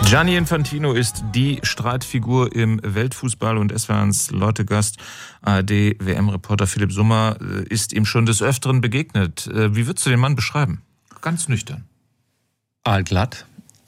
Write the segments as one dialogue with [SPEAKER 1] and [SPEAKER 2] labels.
[SPEAKER 1] Gianni Infantino ist die Streitfigur im Weltfußball und SWR1 Leute-Gast, ARD-WM-Reporter Philipp Summer ist ihm schon des Öfteren begegnet. Wie würdest du den Mann beschreiben? Ganz nüchtern.
[SPEAKER 2] Aalglatt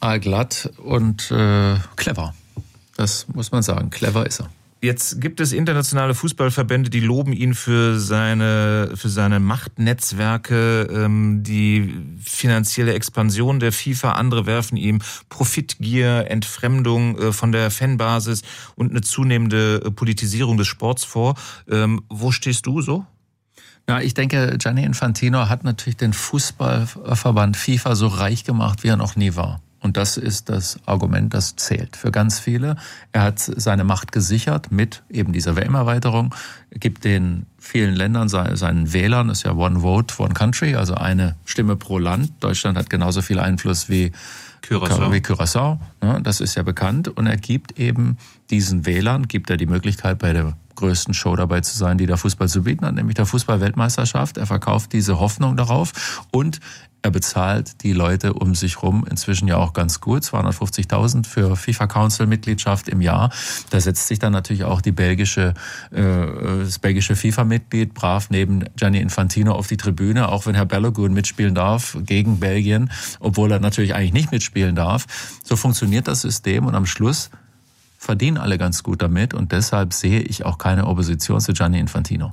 [SPEAKER 2] und clever. Das muss man sagen. Clever ist er.
[SPEAKER 1] Jetzt gibt es internationale Fußballverbände, die loben ihn für seine Machtnetzwerke, die finanzielle Expansion der FIFA. Andere werfen ihm Profitgier, Entfremdung von der Fanbasis und eine zunehmende Politisierung des Sports vor. Wo stehst du so?
[SPEAKER 2] Ja, ich denke, Gianni Infantino hat natürlich den Fußballverband FIFA so reich gemacht, wie er noch nie war. Und das ist das Argument, das zählt für ganz viele. Er hat seine Macht gesichert mit eben dieser WM-Erweiterung, gibt den vielen Ländern, seinen Wählern, ist ja One Vote, One Country, also eine Stimme pro Land. Deutschland hat genauso viel Einfluss wie Curaçao, das ist ja bekannt. Und er gibt eben diesen Wählern, gibt er die Möglichkeit, bei der größten Show dabei zu sein, die der Fußball zu bieten hat, nämlich der Fußball-Weltmeisterschaft. Er verkauft diese Hoffnung darauf und er bezahlt die Leute um sich rum inzwischen ja auch ganz gut, 250.000 für FIFA-Council-Mitgliedschaft im Jahr. Da setzt sich dann natürlich auch das belgische FIFA-Mitglied brav neben Gianni Infantino auf die Tribüne, auch wenn Herr Balogun mitspielen darf gegen Belgien, obwohl er natürlich eigentlich nicht mitspielen darf. So funktioniert das System und am Schluss verdienen alle ganz gut damit und deshalb sehe ich auch keine Opposition zu Gianni Infantino.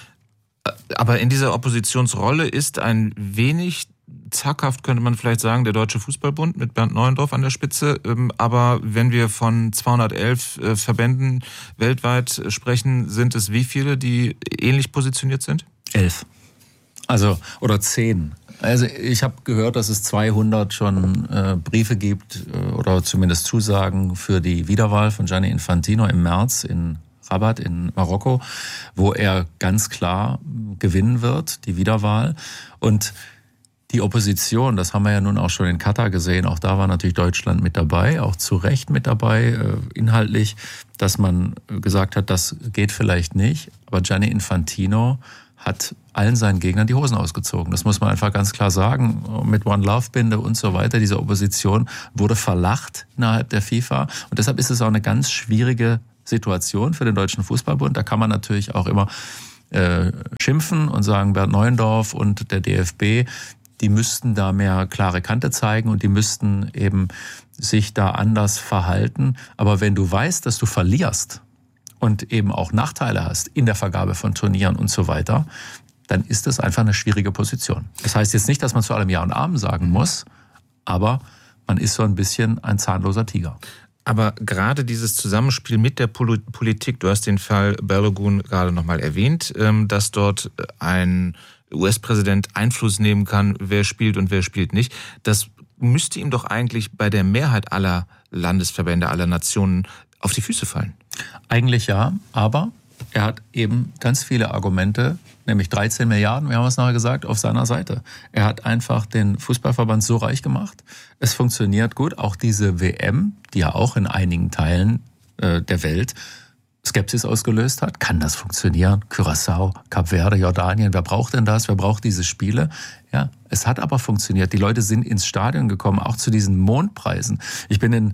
[SPEAKER 1] Aber in dieser Oppositionsrolle ist ein wenig zackhaft, könnte man vielleicht sagen, der Deutsche Fußballbund mit Bernd Neuendorf an der Spitze. Aber wenn wir von 211 Verbänden weltweit sprechen, sind es wie viele, die ähnlich positioniert sind?
[SPEAKER 2] 11. Oder 10. Also ich habe gehört, dass es 200 schon Briefe gibt oder zumindest Zusagen für die Wiederwahl von Gianni Infantino im März in Rabat in Marokko, wo er ganz klar gewinnen wird, die Wiederwahl. Und die Opposition, das haben wir ja nun auch schon in Katar gesehen, auch da war natürlich Deutschland mit dabei, auch zu Recht mit dabei, inhaltlich, dass man gesagt hat, das geht vielleicht nicht. Aber Gianni Infantino hat allen seinen Gegnern die Hosen ausgezogen. Das muss man einfach ganz klar sagen. Mit One Love Binde und so weiter. Diese Opposition wurde verlacht innerhalb der FIFA. Und deshalb ist es auch eine ganz schwierige Situation für den Deutschen Fußballbund. Da kann man natürlich auch immer schimpfen und sagen, Bernd Neuendorf und der DFB, die müssten da mehr klare Kante zeigen und die müssten eben sich da anders verhalten. Aber wenn du weißt, dass du verlierst und eben auch Nachteile hast in der Vergabe von Turnieren und so weiter, dann ist das einfach eine schwierige Position. Das heißt jetzt nicht, dass man zu allem Ja und Amen sagen muss, aber man ist so ein bisschen ein zahnloser Tiger.
[SPEAKER 1] Aber gerade dieses Zusammenspiel mit der Politik, du hast den Fall Balogun gerade nochmal erwähnt, dass dort ein US-Präsident Einfluss nehmen kann, wer spielt und wer spielt nicht. Das müsste ihm doch eigentlich bei der Mehrheit aller Landesverbände, aller Nationen auf die Füße fallen.
[SPEAKER 2] Eigentlich ja, aber er hat eben ganz viele Argumente, nämlich 13 Milliarden, wir haben es nachher gesagt, auf seiner Seite. Er hat einfach den Fußballverband so reich gemacht. Es funktioniert gut. Auch diese WM, die ja auch in einigen Teilen der Welt Skepsis ausgelöst hat. Kann das funktionieren? Curaçao, Kap Verde, Jordanien, wer braucht denn das? Wer braucht diese Spiele? Ja, es hat aber funktioniert. Die Leute sind ins Stadion gekommen, auch zu diesen Mondpreisen. Ich bin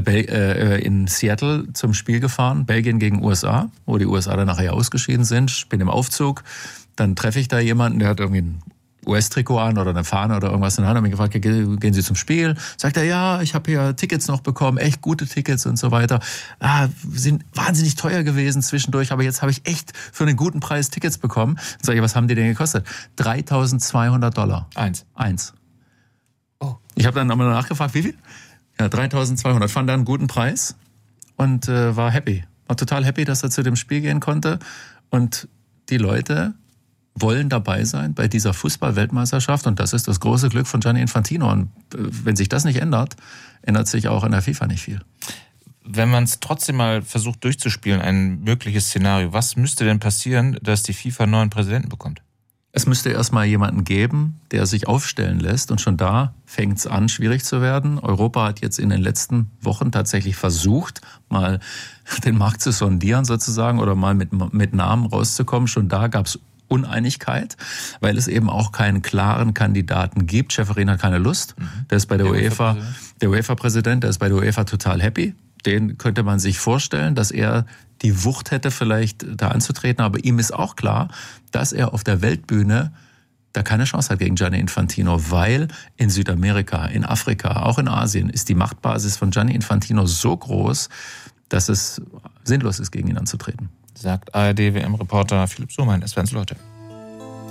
[SPEAKER 2] in Seattle zum Spiel gefahren, Belgien gegen USA, wo die USA dann nachher ausgeschieden sind. Ich bin im Aufzug, dann treffe ich da jemanden, der hat irgendwie ein US-Trikot an oder eine Fahne oder irgendwas in der Hand. Habe mich gefragt, gehen Sie zum Spiel? Sagt er, ja, ich habe hier Tickets noch bekommen, echt gute Tickets und so weiter. Sind wahnsinnig teuer gewesen zwischendurch, aber jetzt habe ich echt für einen guten Preis Tickets bekommen. Dann sage ich, was haben die denn gekostet? $3.200. Eins. Oh. Ich habe dann nochmal nachgefragt, wie viel? Ja, 3.200. Fand da einen guten Preis und war happy. War total happy, dass er zu dem Spiel gehen konnte. Und die Leute wollen dabei sein bei dieser Fußball-Weltmeisterschaft und das ist das große Glück von Gianni Infantino. Und wenn sich das nicht ändert, ändert sich auch in der FIFA nicht viel.
[SPEAKER 1] Wenn man es trotzdem mal versucht durchzuspielen, ein mögliches Szenario, was müsste denn passieren, dass die FIFA einen neuen Präsidenten bekommt?
[SPEAKER 2] Es müsste erstmal jemanden geben, der sich aufstellen lässt und schon da fängt es an, schwierig zu werden. Europa hat jetzt in den letzten Wochen tatsächlich versucht, mal den Markt zu sondieren sozusagen oder mal mit Namen rauszukommen. Schon da gab es Uneinigkeit, weil es eben auch keinen klaren Kandidaten gibt. Schäferin hat keine Lust. Der ist bei der UEFA-Präsident, der ist bei der UEFA total happy. Den könnte man sich vorstellen, dass er die Wucht hätte, vielleicht da anzutreten. Aber ihm ist auch klar, dass er auf der Weltbühne da keine Chance hat gegen Gianni Infantino, weil in Südamerika, in Afrika, auch in Asien ist die Machtbasis von Gianni Infantino so groß, dass es sinnlos ist, gegen ihn anzutreten.
[SPEAKER 1] Sagt ARD-WM-Reporter Philipp Sohmann, SWR1 Leute.